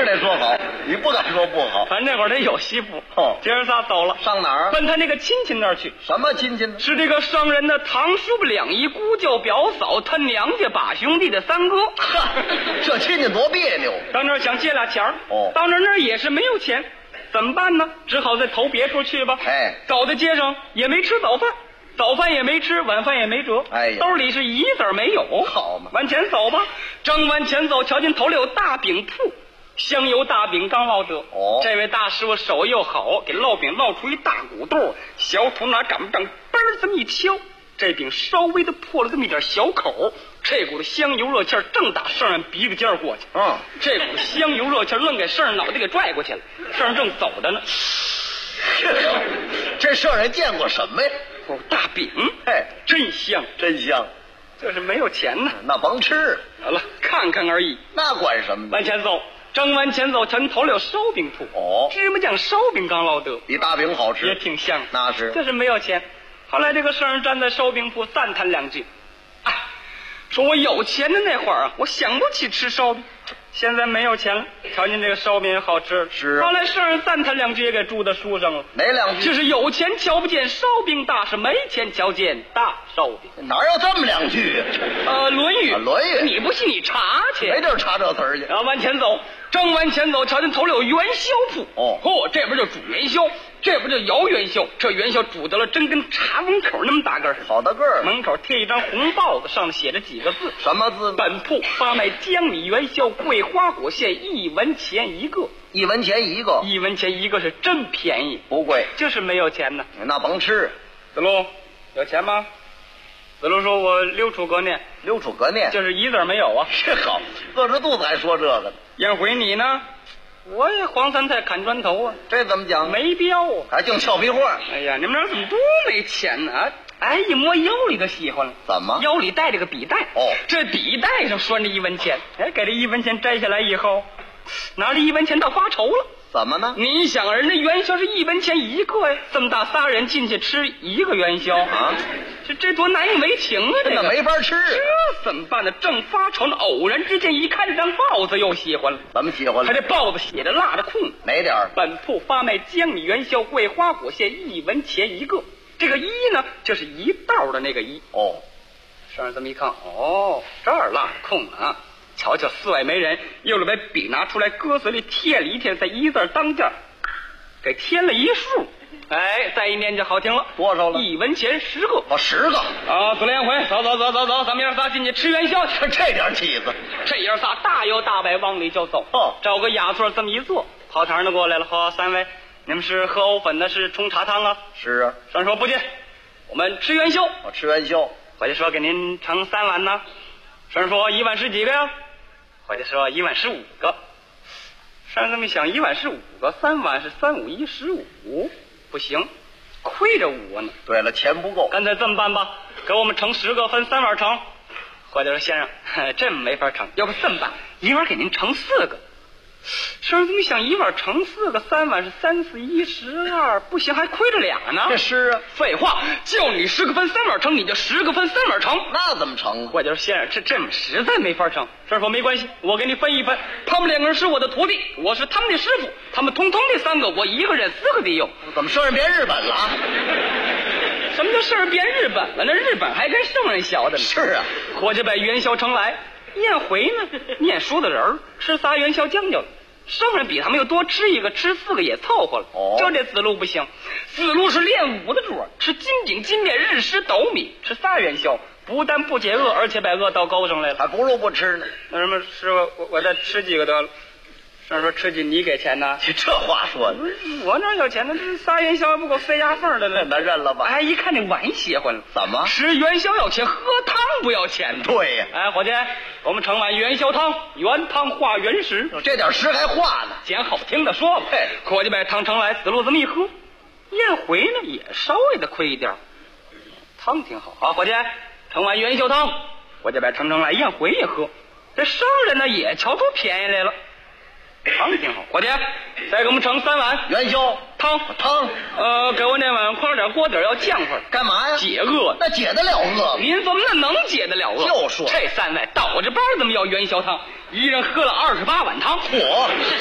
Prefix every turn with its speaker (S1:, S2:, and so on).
S1: 是得说好，你不敢说不好。
S2: 反正那会儿他有媳妇
S1: 哦，
S2: 姐儿仨走了，
S1: 上哪儿？
S2: 奔他那个亲戚那儿去。
S1: 什么亲戚呢？
S2: 是这个商人的堂叔两姨、姑舅、表嫂，他娘家把兄弟的三哥。
S1: 哈，这亲戚多别扭。
S2: 到那儿想借俩钱儿，
S1: 哦，
S2: 到那儿也是没有钱，怎么办呢？只好再投别处去吧。
S1: 哎，
S2: 走在街上也没吃早饭，早饭也没吃，晚饭也没辙。
S1: 哎呀，
S2: 兜里是一子儿没有。
S1: 好嘛，
S2: 往前走吧，正往前走，瞧见头里有大饼铺，香油大饼刚烙得。
S1: 哦，
S2: 这位大师傅手艺又好，给烙饼烙出一大骨肚，小thủ拿擀面杖嘣儿这么一敲，这饼稍微的破了这么一点小口，这股子香油热气儿正打圣人鼻子尖儿过去。这股子香油热气儿愣给圣人脑袋给拽过去了，圣人正走着呢。
S1: 这圣人见过什么呀？
S2: 哦，大饼，
S1: 哎，
S2: 真香，
S1: 真香。
S2: 就是没有钱呢，
S1: 那甭吃，
S2: 好了，看看而已。
S1: 那管什么呢？
S2: 往前走，正往前走，瞧你头里有烧饼铺。
S1: 哦，
S2: 芝麻酱烧饼刚烙得，
S1: 比大饼好吃，
S2: 也挺香。
S1: 那是，
S2: 就是没有钱。后来这个圣人站在烧饼铺赞叹两句，哎，说我有钱的那会儿啊，我想不起吃烧饼。现在没有钱了，瞧见这个烧饼也好吃。
S1: 是啊。
S2: 后来圣人赞叹两句也给注到书上了。
S1: 哪两句？
S2: 就是有钱瞧不见烧饼大，是没钱瞧见大烧饼。
S1: 哪有这么两句啊？
S2: 论语。
S1: 论语。
S2: 你不信你查去。
S1: 没地儿查这词儿去。
S2: 然后往前走，正往前走，瞧见头里有元宵铺。哦，这边就煮元宵，这边就摇元宵。这元宵煮得了真跟茶碗口那么大个儿，
S1: 好大个儿。
S2: 门口贴一张红报子，上面写着几个字。
S1: 什么字？
S2: 本铺发卖江米元宵，桂花果馅，1文钱一个。
S1: 1文钱一个
S2: ，1文钱一个是真便宜，
S1: 不贵，
S2: 就是没有钱呢。
S1: 那甭吃。
S2: 子路有钱吗？子路说：“我溜出隔念。”
S1: 溜出隔念，
S2: 就是一字没有啊。
S1: 是好，饿着肚子还说这个呢。
S2: 燕回你呢？我也黄三菜砍砖头啊。
S1: 这怎么讲？
S2: 没标啊，
S1: 还净俏皮话。
S2: 哎呀，你们这怎么都没钱呢？哎，一摸腰里就喜欢了。
S1: 怎么？
S2: 腰里带着个笔袋。
S1: 哦，
S2: 这笔袋上拴着1文钱。哎，给这1文钱摘下来以后，拿着1文钱倒发愁了。
S1: 怎么呢？
S2: 你想，人家元宵是1文钱一个呀，这么大仨人进去吃一个元宵
S1: 啊，
S2: 这多难以为情啊！这个
S1: 没法吃，
S2: 这怎么办呢？正发愁呢，偶然之间一看这张报子，又喜欢了。
S1: 怎么喜欢了？
S2: 他这报子写着落着空，
S1: 哪点儿？
S2: 本铺发卖江米元宵、桂花果馅，1文钱一个。这个一呢，就是一道的那个一。
S1: 哦，
S2: 上人这么一看，哦，这儿落着空啊。瞧瞧，四外没人，又来把笔拿出来，搁嘴里贴了一贴，在一字当间给添了一数。哎，再一念就好听了。
S1: 多少了
S2: ？1文钱10个。
S1: 哦，10个
S2: 啊！左连回，走，咱们爷仨进去吃元宵去。
S1: 这点气子，
S2: 这爷仨大摇大摆往里就走。
S1: 哦，
S2: 找个雅座这么一坐，跑堂的过来了。好，3位，你们是喝藕粉的，是冲茶汤啊？
S1: 是啊。
S2: 上说不进，我们吃元宵。
S1: 我吃元宵。
S2: 伙计说给您盛3碗呢。上说1碗是几个呀？伙计说1碗是5个。上这么一想，1碗是5个，3碗是3、5、1、15，不行，亏着5个呢。
S1: 对了，钱不够，
S2: 干脆这么办吧，给我们盛10个，分3碗盛。伙计说先生，这没法盛，要不这么办，一碗给您盛4个。上这么一想，1碗盛4个，3碗是3、4、1、12，不行，还亏着俩呢。
S1: 这是啊，
S2: 废话，叫你10个分3碗盛，你就10个分3碗盛，
S1: 那怎么成？
S2: 我就说先生，这实在没法盛。师傅没关系，我给你分一分。他们2个人是我的徒弟，我是他们的师傅，他们通通的3个，我一个人4个得有。
S1: 怎么圣人变日本了？
S2: 什么叫圣人变日本了？那日本还跟圣人学的呢。
S1: 是啊，
S2: 伙计把元宵盛来，宴回呢，念书的人吃仨元宵将就了。圣人比他们又多吃1个，吃4个也凑合了。
S1: 哦，
S2: 这子路不行，子路是练武的主，吃金饼金面日食斗米，吃仨元宵，不但不解饿，而且把饿到沟上来了，
S1: 还不如不吃呢。
S2: 那什么师傅，我再吃几个得了。上说吃几你给钱呢？
S1: 这话说的，
S2: 我哪有钱呢？这仨元宵不够塞牙缝的了，
S1: 那认了吧？
S2: 哎，一看这碗邪乎了，
S1: 怎么
S2: 吃元宵要钱，喝汤不要钱？
S1: 对呀。
S2: 哎，伙计，我们盛碗元宵汤，原汤化原食，
S1: 这点食还化呢。
S2: 捡好听的说吧。
S1: 嘿，
S2: 伙计把汤盛来，子路这么一喝，宴回呢也稍微的亏一点，汤挺好啊。伙计，盛碗元宵汤，伙计把盛来，宴回也喝，这商人呢也瞧出便宜来了。汤挺好，伙计，再给我们盛3碗
S1: 元宵
S2: 汤。给我那碗宽点锅底要降会儿，
S1: 干嘛呀？
S2: 解饿。
S1: 那解得了饿？
S2: 您怎么那能解得了饿？
S1: 就说
S2: 这3位倒着班怎么要元宵汤，一人喝了28碗汤。
S1: 嚯！